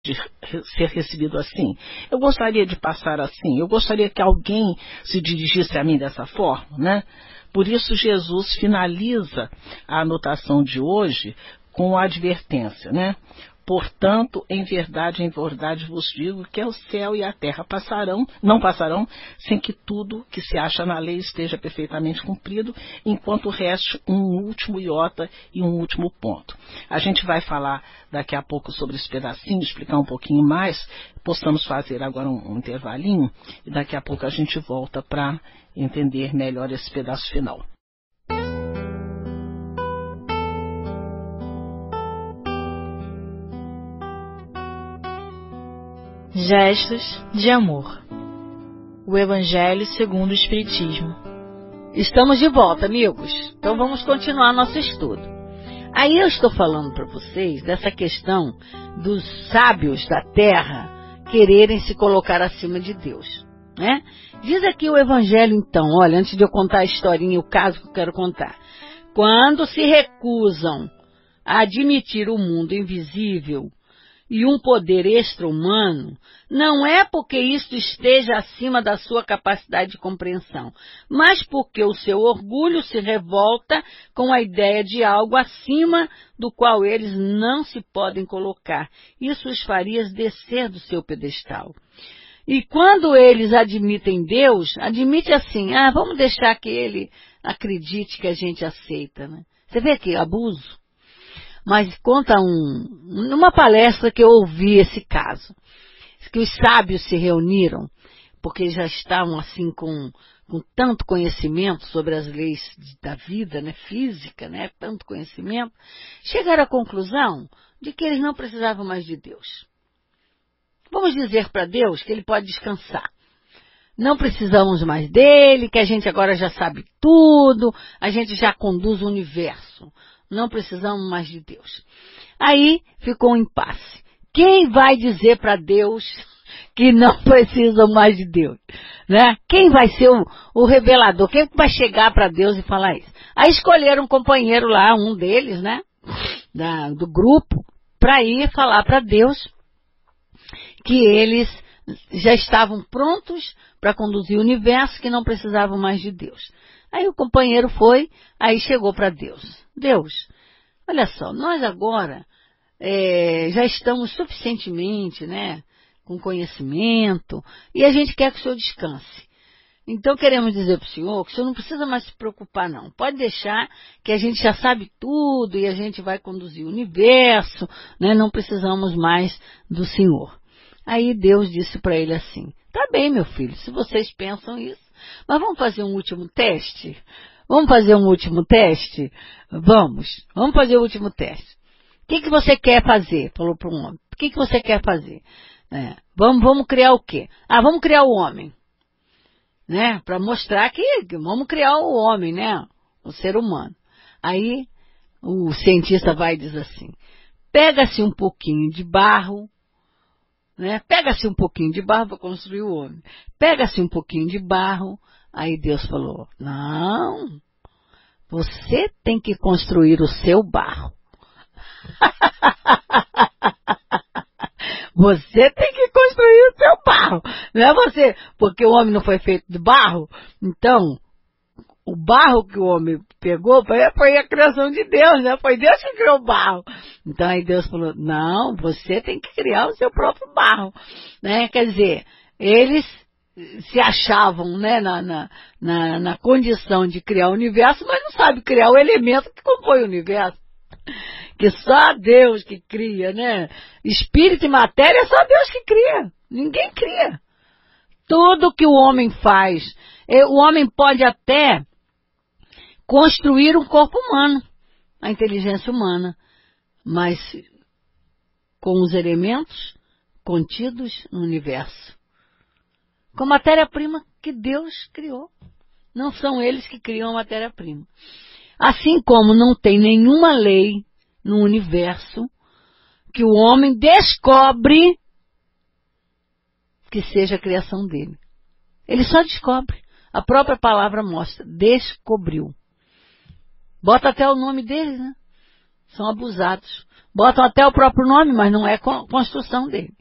de ser recebido assim. Eu gostaria de passar assim. Eu gostaria que alguém se dirigisse a mim dessa forma, né? Por isso Jesus finaliza a anotação de hoje com a advertência, né? Portanto, em verdade vos digo que o céu e a terra não passarão, sem que tudo que se acha na lei esteja perfeitamente cumprido, enquanto reste um último iota e um último ponto. A gente vai falar daqui a pouco sobre esse pedacinho, explicar um pouquinho mais, possamos fazer agora um intervalinho, e daqui a pouco a gente volta para entender melhor esse pedaço final. Gestos de amor. O Evangelho segundo o Espiritismo. Estamos de volta, amigos. Então vamos continuar nosso estudo. Aí eu estou falando para vocês dessa questão dos sábios da terra quererem se colocar acima de Deus, né? Diz aqui o Evangelho, então, olha, antes de eu contar a historinha, o caso que eu quero contar. Quando se recusam a admitir o mundo invisível e um poder extra-humano, não é porque isto esteja acima da sua capacidade de compreensão, mas porque o seu orgulho se revolta com a ideia de algo acima do qual eles não se podem colocar. Isso os faria descer do seu pedestal. E quando eles admitem Deus, admite assim, vamos deixar que ele acredite que a gente aceita, né? Você vê que abuso? Mas conta numa palestra que eu ouvi esse caso, que os sábios se reuniram, porque já estavam assim com tanto conhecimento sobre as leis da vida, né, física, né, tanto conhecimento, chegaram à conclusão de que eles não precisavam mais de Deus. Vamos dizer para Deus que ele pode descansar. Não precisamos mais dele, que a gente agora já sabe tudo, a gente já conduz o universo. Não precisamos mais de Deus. Aí ficou um impasse. Quem vai dizer para Deus que não precisam mais de Deus? Né? Quem vai ser o revelador? Quem vai chegar para Deus e falar isso? Aí escolheram um companheiro lá, um deles, né? Do grupo, para ir falar para Deus que eles já estavam prontos para conduzir o universo, que não precisavam mais de Deus. Aí o companheiro foi, aí chegou para Deus. Deus, olha só, nós agora já estamos suficientemente, né, com conhecimento, e a gente quer que o senhor descanse. Então queremos dizer para o senhor que o senhor não precisa mais se preocupar não. Pode deixar que a gente já sabe tudo e a gente vai conduzir o universo, né, não precisamos mais do senhor. Aí Deus disse para ele assim, tá bem meu filho, se vocês pensam isso, mas vamos fazer um último teste? Vamos fazer um último teste? Vamos fazer o último teste. O que você quer fazer? Falou para um homem. O que você quer fazer? Vamos criar o quê? Vamos criar o homem. Né? Para mostrar que vamos criar o homem, né? O ser humano. Aí o cientista vai e diz assim, pega-se um pouquinho de barro, né? Pega-se um pouquinho de barro para construir o homem. Pega-se um pouquinho de barro. Aí Deus falou, não, você tem que construir o seu barro. Você tem que construir o seu barro. Não é você, porque o homem não foi feito de barro. Então, o barro que o homem pegou foi a criação de Deus, né? Foi Deus que criou o barro. Então aí Deus falou, não, você tem que criar o seu próprio barro. Né? Quer dizer, eles se achavam, né, na condição de criar o universo, mas não sabe criar o elemento que compõe o universo. Que só Deus que cria, né? Espírito e matéria é só Deus que cria. Ninguém cria. Tudo que o homem faz, o homem pode até construir um corpo humano, a inteligência humana, mas com os elementos contidos no universo. Com matéria-prima que Deus criou. Não são eles que criam a matéria-prima. Assim como não tem nenhuma lei no universo que o homem descobre que seja a criação dele. Ele só descobre. A própria palavra mostra. Descobriu. Bota até o nome deles, né? São abusados. Botam até o próprio nome, mas não é construção dele.